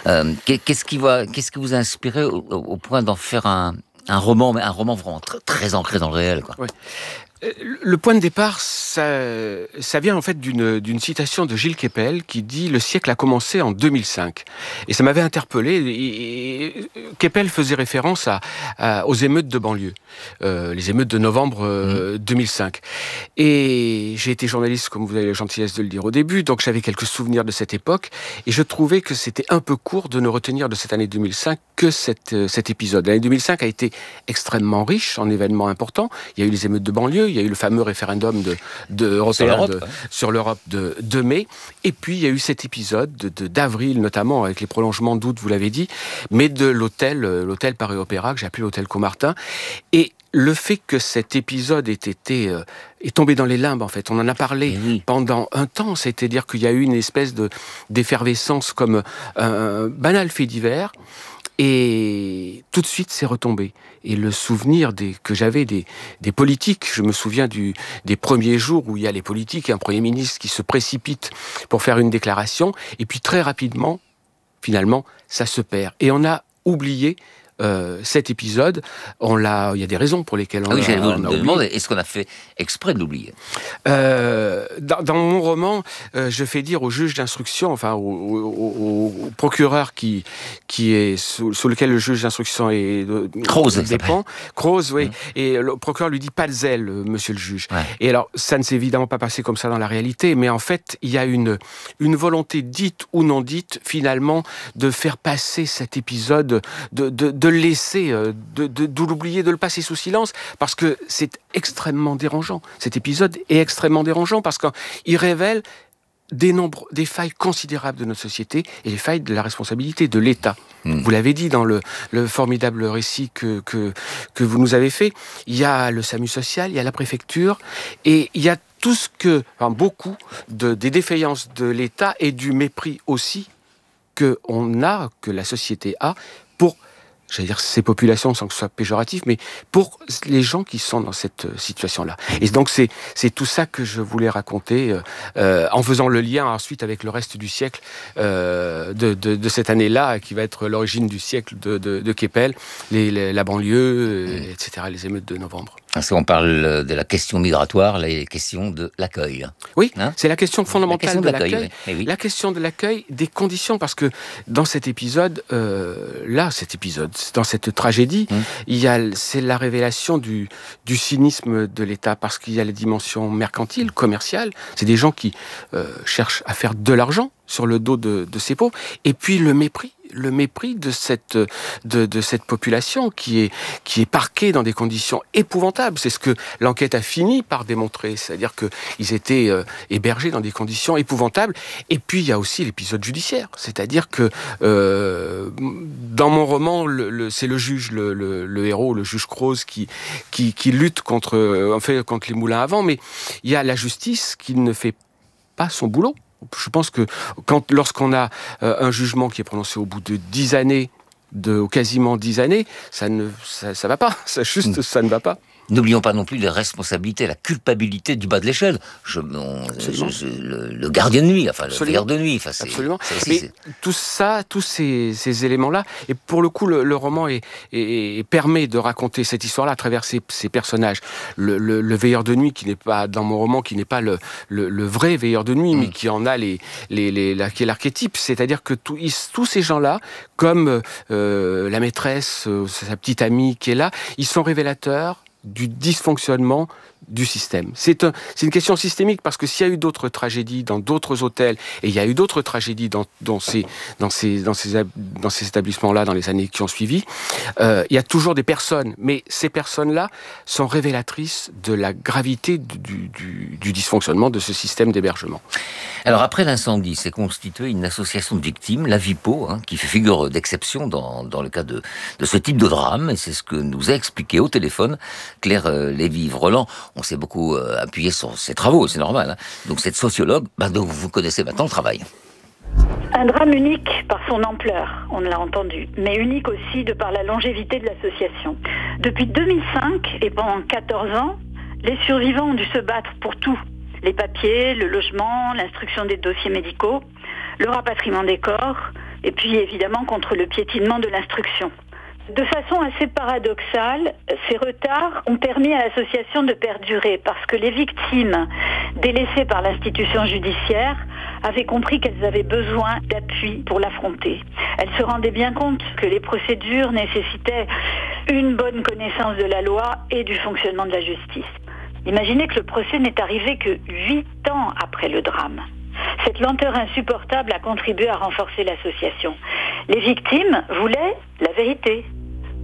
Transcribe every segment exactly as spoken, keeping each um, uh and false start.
Euh, qu'est-ce qui va, qu'est-ce qui vous a inspiré au, au point d'en faire un, un roman, mais un roman vraiment très, très ancré dans le réel, quoi. Ouais. Le point de départ, ça, ça vient en fait d'une, d'une citation de Gilles Kepel qui dit « Le siècle a commencé en deux mille cinq ». Et ça m'avait interpellé. Et, et, Kepel faisait référence à, à, aux émeutes de banlieue, euh, les émeutes de novembre euh, mmh. deux mille cinq. Et j'ai été journaliste, comme vous avez la gentillesse de le dire au début, donc j'avais quelques souvenirs de cette époque. Et je trouvais que c'était un peu court de ne retenir de cette année deux mille cinq que cette, cet épisode. L'année deux mille cinq a été extrêmement riche en événements importants. Il y a eu les émeutes de banlieue, il y a eu le fameux référendum de, de européen sur l'Europe, de, sur l'Europe de, de mai. Et puis, il y a eu cet épisode de, de, d'avril, notamment, avec les prolongements d'août, vous l'avez dit, mais de l'hôtel, l'hôtel Paris-Opéra, que j'ai appelé l'hôtel Caumartin. Et le fait que cet épisode ait été... Euh, est tombé dans les limbes, en fait. On en a parlé oui. pendant un temps. C'est-à-dire qu'il y a eu une espèce de, d'effervescence comme un banal fait divers. Et tout de suite, c'est retombé. Et le souvenir des, que j'avais des, des politiques, je me souviens du, des premiers jours où il y a les politiques et un Premier ministre qui se précipite pour faire une déclaration, et puis très rapidement, finalement, ça se perd. Et on a oublié Euh, cet épisode, on l'a, il y a des raisons pour lesquelles on ah oui, l'a oublié. Je me demande, est-ce qu'on a fait exprès de l'oublier ? euh, dans, dans mon roman, euh, je fais dire au juge d'instruction, enfin au, au, au procureur qui, qui est sous, sous lequel le juge d'instruction est Croze, dépend, Croze, oui, mmh. et le procureur lui dit pas de zèle, monsieur le juge. Ouais. Et alors, ça ne s'est évidemment pas passé comme ça dans la réalité, mais en fait, il y a une, une volonté dite ou non dite, finalement, de faire passer cet épisode, de, de, de le laisser, de, de, de l'oublier, de le passer sous silence, parce que c'est extrêmement dérangeant. Cet épisode est extrêmement dérangeant parce qu'il révèle des, nombres, des failles considérables de notre société et les failles de la responsabilité de l'État. Mmh. Vous l'avez dit dans le, le formidable récit que, que, que vous nous avez fait, il y a le SAMU social, il y a la préfecture, et il y a tout ce que, enfin, beaucoup de, des défaillances de l'État et du mépris aussi qu'on a, que la société a, pour j'allais dire ces populations sans que ce soit péjoratif, mais pour les gens qui sont dans cette situation-là. Et donc c'est, c'est tout ça que je voulais raconter euh, en faisant le lien ensuite avec le reste du siècle euh, de, de, de cette année-là, qui va être l'origine du siècle de, de, de Kepel, les, les, la banlieue, mmh. et cetera, les émeutes de novembre. Parce qu'on parle de la question migratoire, là, il y a la question de l'accueil. Oui, hein c'est la question fondamentale la question de, de l'accueil. l'accueil. Oui. Oui. La question de l'accueil, des conditions, parce que dans cet épisode, euh, là, cet épisode, dans cette tragédie, mmh. il y a, c'est la révélation du, du cynisme de l'État, parce qu'il y a les dimensions mercantiles, commerciales. C'est des gens qui euh, cherchent à faire de l'argent sur le dos de, de ces pauvres, et puis le mépris. le mépris de cette, de, de cette population qui est, qui est parquée dans des conditions épouvantables. C'est ce que l'enquête a fini par démontrer. C'est-à-dire qu'ils étaient euh, hébergés dans des conditions épouvantables. Et puis, il y a aussi l'épisode judiciaire. C'est-à-dire que euh, dans mon roman, le, le, c'est le juge, le, le, le héros, le juge Croze, qui, qui, qui lutte contre, en fait, contre les moulins à vent. Mais il y a la justice qui ne fait pas son boulot. Je pense que quand, lorsqu'on a euh, un jugement qui est prononcé au bout de dix années, de quasiment dix années, ça ne ça, ça va pas. Ça juste, ça ne va pas. N'oublions pas non plus les responsabilités, la culpabilité du bas de l'échelle. Je, on, je, je, le, le gardien de nuit, enfin le veilleur de nuit. Enfin, c'est, Absolument. C'est aussi, Mais c'est... tout ça, tous ces, ces éléments-là, et pour le coup, le, le roman est, est, est, permet de raconter cette histoire-là à travers ces, ces personnages. Le, le, le veilleur de nuit, qui n'est pas dans mon roman, qui n'est pas le, le, le vrai veilleur de nuit, mmh. mais qui en a les, les, les, la, qui est l'archétype. C'est-à-dire que tout, ils, tous ces gens-là, comme euh, la maîtresse, euh, sa petite amie qui est là, ils sont révélateurs du dysfonctionnement du système. C'est, un, c'est une question systémique, parce que s'il y a eu d'autres tragédies dans d'autres hôtels, et il y a eu d'autres tragédies dans, dans, ces, dans, ces, dans, ces, dans ces établissements-là dans les années qui ont suivi, euh, il y a toujours des personnes, mais ces personnes-là sont révélatrices de la gravité du, du, du dysfonctionnement de ce système d'hébergement. Alors après l'incendie, s'est constituée une association de victimes, la Vipo, hein, qui fait figure d'exception dans, dans le cas de, de ce type de drame, et c'est ce que nous a expliqué au téléphone Claire euh, Lévy-Vrelan. On s'est beaucoup euh, appuyé sur ses travaux, c'est normal. Hein. Donc cette sociologue, bah, donc vous connaissez maintenant le travail. Un drame unique par son ampleur, on l'a entendu, mais unique aussi de par la longévité de l'association. Depuis deux mille cinq et pendant quatorze ans, les survivants ont dû se battre pour tout. Les papiers, le logement, l'instruction des dossiers médicaux, le rapatriement des corps, et puis évidemment contre le piétinement de l'instruction. De façon assez paradoxale, ces retards ont permis à l'association de perdurer parce que les victimes délaissées par l'institution judiciaire avaient compris qu'elles avaient besoin d'appui pour l'affronter. Elles se rendaient bien compte que les procédures nécessitaient une bonne connaissance de la loi et du fonctionnement de la justice. Imaginez que le procès n'est arrivé que huit ans après le drame. Cette lenteur insupportable a contribué à renforcer l'association. Les victimes voulaient la vérité. Pourquoi ?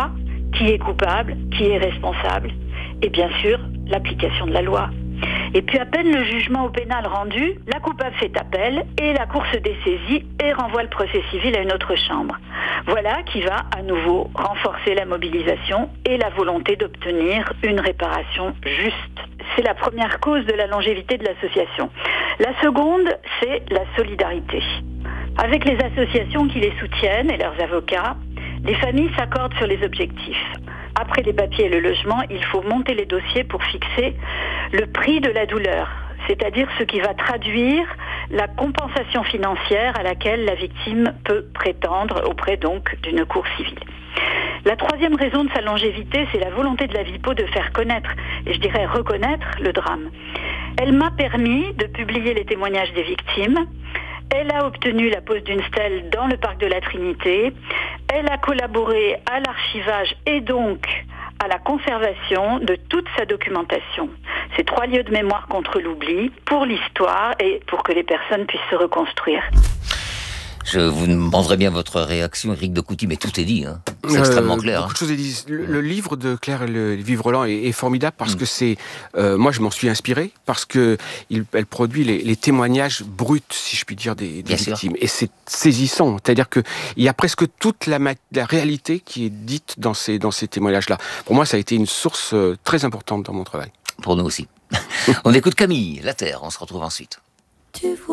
Qui est coupable ? Qui est responsable ? Et bien sûr, l'application de la loi. Et puis à peine le jugement au pénal rendu, la coupable fait appel et la cour se dessaisit et renvoie le procès civil à une autre chambre. Voilà qui va à nouveau renforcer la mobilisation et la volonté d'obtenir une réparation juste. C'est la première cause de la longévité de l'association. La seconde, c'est la solidarité. Avec les associations qui les soutiennent et leurs avocats, les familles s'accordent sur les objectifs. Après les papiers et le logement, il faut monter les dossiers pour fixer le prix de la douleur, c'est-à-dire ce qui va traduire la compensation financière à laquelle la victime peut prétendre auprès donc d'une cour civile. La troisième raison de sa longévité, c'est la volonté de la Vipo de faire connaître, et je dirais reconnaître, le drame. Elle m'a permis de publier les témoignages des victimes. Elle a obtenu la pose d'une stèle dans le parc de la Trinité. Elle a collaboré à l'archivage et donc à la conservation de toute sa documentation. Ces trois lieux de mémoire contre l'oubli, pour l'histoire et pour que les personnes puissent se reconstruire. Je vous demanderai bien votre réaction, Éric de Couty, mais tout est dit, hein. C'est euh, extrêmement clair. Beaucoup hein. de choses est dit. Le, le livre de Claire Vivreland est, est formidable parce mmh. que c'est, euh, moi je m'en suis inspiré parce que il, elle produit les, les témoignages bruts, si je puis dire, des, des victimes. Sûr. Et c'est saisissant, c'est-à-dire que il y a presque toute la, la réalité qui est dite dans ces dans ces témoignages-là. Pour moi, ça a été une source euh, très importante dans mon travail. Pour nous aussi. On écoute Camille, La Terre. On se retrouve ensuite. Tu vois